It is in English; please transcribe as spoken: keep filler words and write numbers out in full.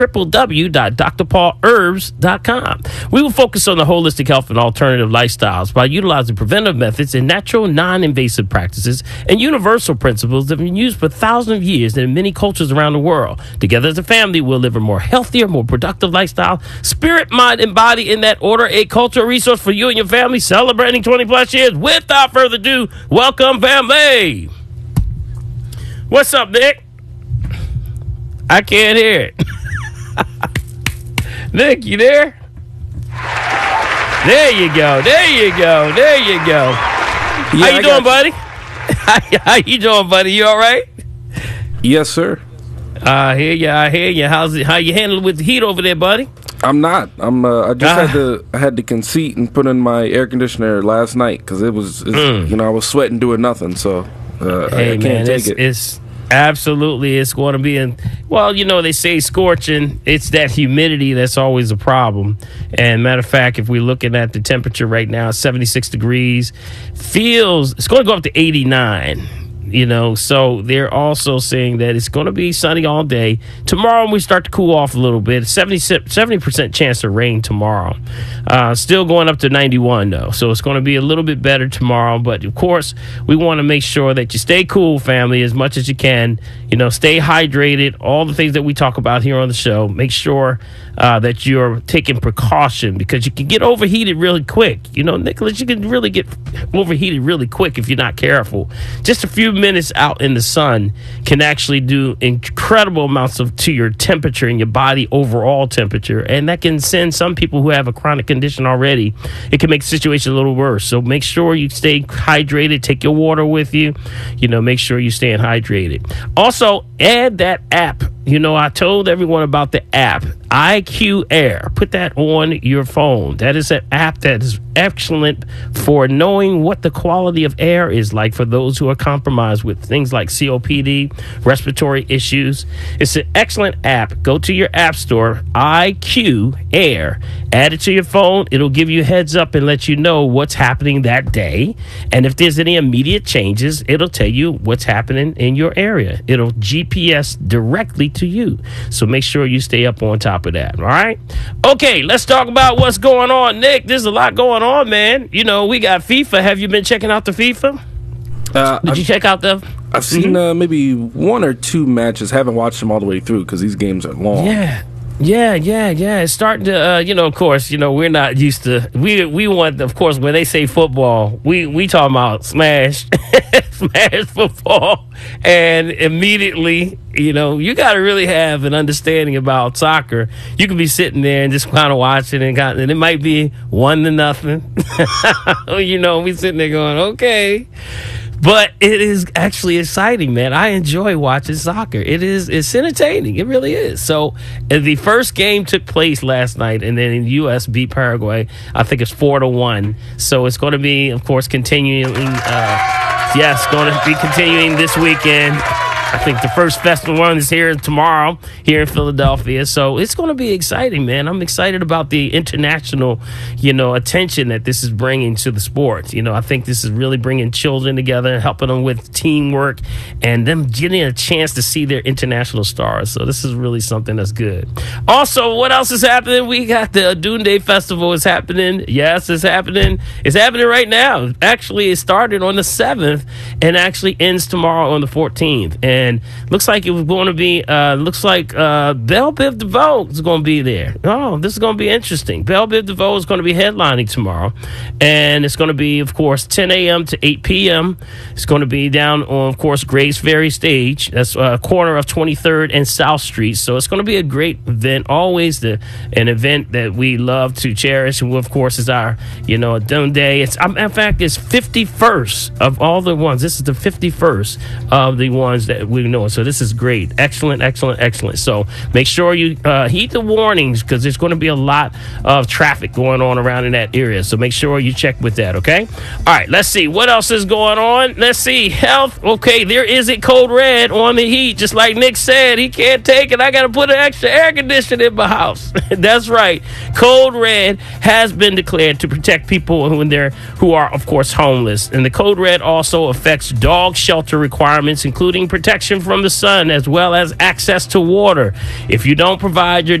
w w w dot d r paul herbs dot com. We will focus on the holistic health and alternative lifestyles by utilizing preventive methods and natural, non-invasive practices and universal principles that have been used for thousands of years in many cultures around the world. Together as a family, we'll live a more healthier, more productive lifestyle. Spirit, mind, and body in that order. A cultural resource for you and your family celebrating twenty plus years. Without further ado, welcome, family. What's up, Nick? I can't hear it. Nick, you there? There you go. There you go. There you go. Yeah, How you I doing, you. buddy? How you doing, buddy? You all right? Yes, sir. I hear you. I hear you. How's it? How you handling with the heat over there, buddy? I'm not. I'm. Uh, I just Ah. had to. I had to conceit and put in my air conditioner last night because it was. It's, Mm. You know, I was sweating doing nothing. So uh, I, Hey, I can't man, take it's, it. it's absolutely it's going to be in. Well, you know they say scorching. It's that humidity that's always a problem. And matter of fact, if we're looking at the temperature right now, seventy-six degrees, feels it's going to go up to eighty-nine. You know, so they're also saying that it's going to be sunny all day. Tomorrow we start to cool off a little bit. seventy percent chance of rain tomorrow. Uh, still going up to ninety-one, though. So it's going to be a little bit better tomorrow. But, of course, we want to make sure that you stay cool, family, as much as you can. You know, stay hydrated. All the things that we talk about here on the show. Make sure uh, that you're taking precaution because you can get overheated really quick. You know, Nicholas, you can really get overheated really quick if you're not careful. Just a few minutes out in the sun can actually do incredible amounts of to your temperature and your body overall temperature, and that can send some people who have a chronic condition already, it can make the situation a little worse. So make sure you stay hydrated. Take your water with you. You know, make sure you're staying hydrated. Also, add that app. You know, I told everyone about the app, I Q Air. Put that on your phone. That is an app that is excellent for knowing what the quality of air is like for those who are compromised with things like C O P D, respiratory issues. It's an excellent app. Go to your app store, I Q Air. Add it to your phone. It'll give you a heads up and let you know what's happening that day. And if there's any immediate changes, it'll tell you what's happening in your area. It'll G P S directly to you. So make sure you stay up on top of that. All right. Okay, let's talk about what's going on, Nick. There's a lot going on, man. You know, we got FIFA. Have you been checking out the FIFA? Uh, Did I've, you check out the? I've seen uh, maybe one or two matches. Haven't watched them all the way through because these games are long. Yeah. Yeah, yeah, yeah. It's starting to, uh, you know, of course, you know, we're not used to, we we want, of course, when they say football, we, we talking about smash, smash football. And immediately, you know, you got to really have an understanding about soccer. You can be sitting there and just kind of watching and, kind of, and it might be one to nothing. You know, we sitting there going, okay. But it is actually exciting, man. I enjoy watching soccer. It is, it's entertaining. It really is. So uh, the first game took place last night, and then the U S beat Paraguay. I think it's four to one. So it's going to be, of course, continuing. Uh, yes, going to be continuing this weekend. I think the first festival one is here tomorrow here in Philadelphia. So it's going to be exciting, man. I'm excited about the international, you know, attention that this is bringing to the sport. You know, I think this is really bringing children together and helping them with teamwork and them getting a chance to see their international stars. So this is really something that's good. Also, what else is happening? We got the Adunde Festival is happening. Yes, it's happening. It's happening right now. Actually, it started on the seventh and actually ends tomorrow on the fourteenth. And And looks like it was going to be, uh, looks like uh, Belle Biv DeVoe is going to be there. Oh, this is going to be interesting. Belle Biv DeVoe is going to be headlining tomorrow. And it's going to be, of course, ten a.m. to eight p.m. It's going to be down on, of course, Grace Ferry Stage. That's a uh, corner of twenty-third and South Street. So it's going to be a great event. Always the an event that we love to cherish. And, of course, is our, you know, Adunde Day. It's, um, in fact, it's fifty-first of all the ones. This is the fifty-first of the ones that we know. So this is great. Excellent, excellent, excellent. So make sure you uh, heed the warnings because there's going to be a lot of traffic going on around in that area. So make sure you check with that, okay? All right, let's see. What else is going on? Let's see. Health. Okay, there is a code red on the heat. Just like Nick said, he can't take it. I got to put an extra air conditioner in my house. That's right. Code red has been declared to protect people who, in there, who are, of course, homeless. And the code red also affects dog shelter requirements, including protection protection from the sun as well as access to water. If you don't provide your